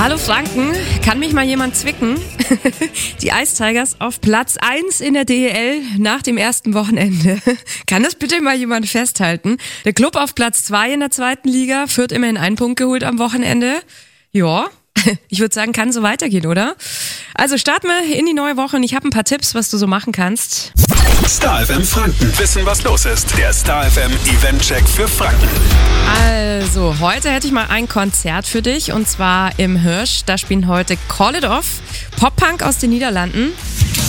Hallo Franken, kann mich mal jemand zwicken? Die Ice Tigers auf Platz 1 in der DEL nach dem ersten Wochenende. Kann das bitte mal jemand festhalten? Der Club auf Platz 2 in der zweiten Liga, Fürth immerhin einen Punkt geholt am Wochenende. Ja, ich würde sagen, kann so weitergehen, oder? Also starten wir in die neue Woche und ich habe ein paar Tipps, was du so machen kannst. Star FM Franken. Wissen, was los ist. Der Star FM Eventcheck für Franken. Also, heute hätte ich mal ein Konzert für dich und zwar im Hirsch. Da spielen heute Call It Off, Pop-Punk aus den Niederlanden.